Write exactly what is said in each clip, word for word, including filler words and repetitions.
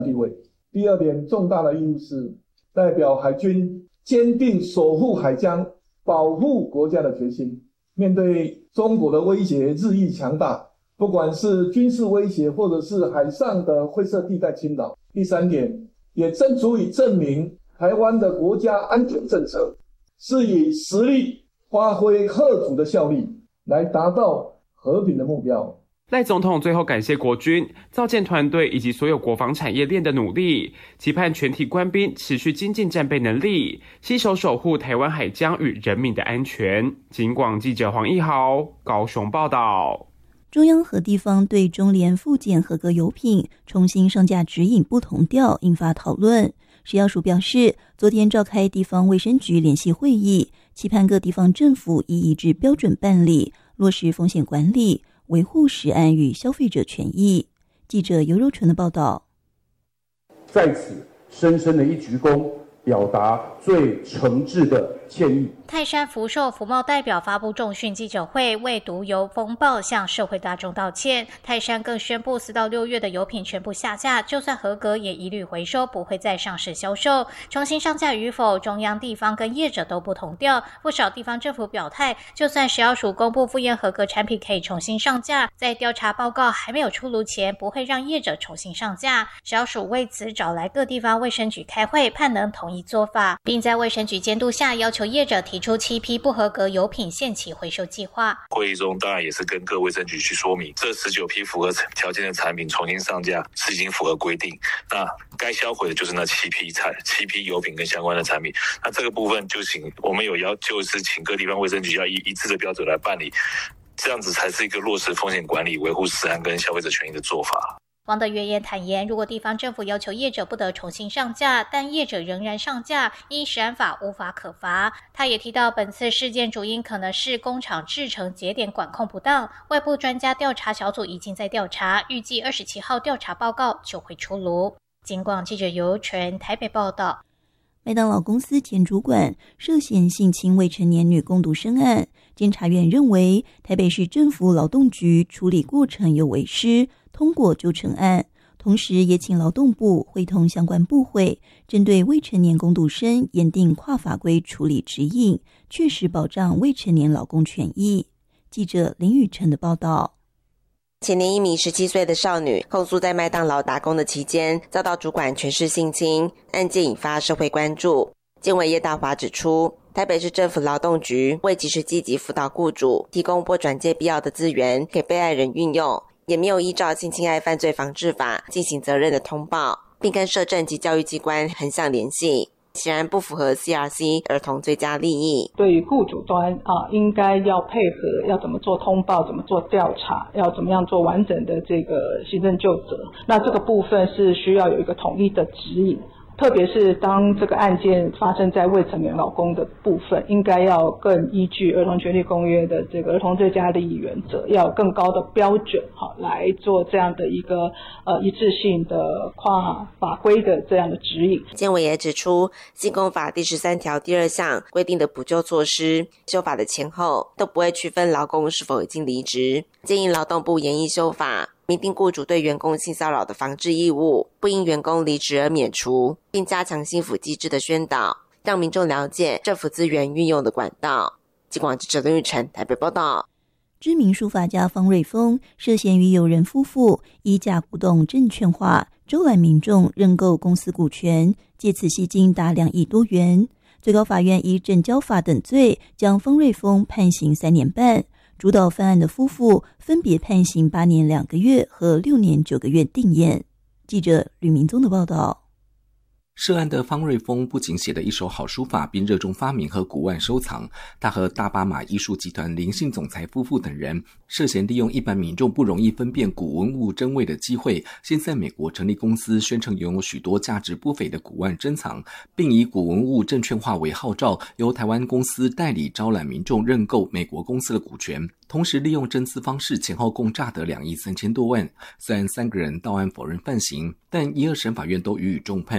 地位。第二点重大的义务是代表海军坚定守护海疆、保护国家的决心。面对中国的威胁日益强大，不管是军事威胁或者是海上的灰色地带侵扰。第三点，也正足以证明台湾的国家安全政策是以实力发挥嚇阻的效力，来达到和平的目标。 赖总统最后感谢国军、造舰团队以及所有国防产业链的努力，期盼全体官兵持续精进战备能力，携手守护台湾海疆与人民的安全。警广记者黄义豪高雄报道。 中央和地方对中联复检合格油品重新上架指引不同调，引发讨论。食药署表示，昨天召开地方卫生局联席会议，期盼各地方政府以一致标准办理，落实风险管理，维护食安与消费者权益。记者尤柔纯的报道。 在此深深的一鞠躬，表达最诚挚的歉意。 泰山福寿福茂代表发布重讯记者会，为毒油风暴向社会大众道歉。泰山更宣布，四到六月的油品全部下架，就算合格也一律回收，不会再上市销售。重新上架与否，中央、地方跟业者都不同调。不少地方政府表态，就算食药署公布复验合格产品可以重新上架，在调查报告还没有出炉前，不会让业者重新上架。食药署为此找来各地方卫生局开会，盼能统一做法，并在卫生局监督下，要求业者提出七批不合格油品限期回收计划。 会议中当然也是跟各卫生局去说明，这十九批符合条件的产品重新上架是已经符合规定，那该销毁的就是那七批产七批油品跟相关的产品。那这个部分就请我们有要就是请各地方卫生局要以一致的标准来办理，这样子才是一个落实风险管理、维护食安跟消费者权益的做法。 王德元也坦言，如果地方政府要求业者不得重新上架，但业者仍然上架，依食安法无法可罚。他也提到，本次事件主因可能是工厂制程节点管控不当，外部专家调查小组已经在调查，预计二十七号调查报告就会出炉。警广记者尤纯台北报道。 麦当劳公司前主管涉嫌性侵未成年女工读生案，监察院认为台北市政府劳动局处理过程有违失，通过就成案，同时也请劳动部会同相关部会，针对未成年工读生研定跨法规处理指引，确实保障未成年劳工权益。记者林雨晨的报道。 前年一名十七岁的少女控诉在麦当劳打工的期间遭到主管权势性侵，案件引发社会关注。监委叶大华指出，台北市政府劳动局未及时积极辅导雇主，提供拨转介必要的资源给被害人运用，也没有依照性侵害犯罪防治法进行责任的通报，并跟社政及教育机关横向联系，显然不符合 C R C 儿童最佳利益。 对于雇主端啊，应该要配合，要怎么做通报，怎么做调查，要怎么样做完整的这个行政究责。那这个部分是需要有一个统一的指引。特别是当这个案件发生在未成年劳工的部分，应该要更依据儿童权利公约的这个儿童最佳利益原则，要有更高的标准好来做这样的一个呃一致性的跨法规的这样的指引。 监委也指出，性工法第十三条第二项规定的补救措施，修法的前后都不会区分劳工是否已经离职，建议劳动部研议修法，明定雇主对员工性骚扰的防治义务，不因员工离职而免除，并加强心辅机制的宣导，让民众了解政府资源运用的管道。警广记者林玉成台北报道。 知名书法家方瑞峰涉嫌与友人夫妇以假古董证券化，招揽民众认购公司股权，借此吸金达两亿多元。最高法院以证交法等罪将方瑞峰判刑三年半。主导犯案的夫妇分别判刑八年两个月和六年九个月定谳。记者吕明宗的报道。 涉案的方瑞峰不仅写了一手好书法，并热衷发明和古玩收藏。他和大巴马艺术集团林姓总裁夫妇等人涉嫌利用一般民众不容易分辨古文物真伪的机会，先在美国成立公司，宣称拥有许多价值不菲的古玩珍藏，并以古文物证券化为号召，由台湾公司代理招揽民众认购美国公司的股权，同时利用增资方式前后共诈得两亿三千多万。虽然三个人到案否认犯行，但一二审法院都予以重判。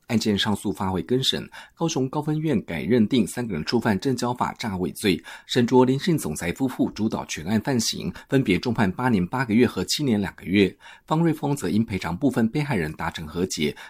案件上诉发回更审，高雄高分院改认定三个人触犯证交法诈伪罪，沈卓林姓总裁夫妇主导全案犯行，分别重判八年八个月和七年两个月。方瑞峰则因赔偿部分被害人达成和解，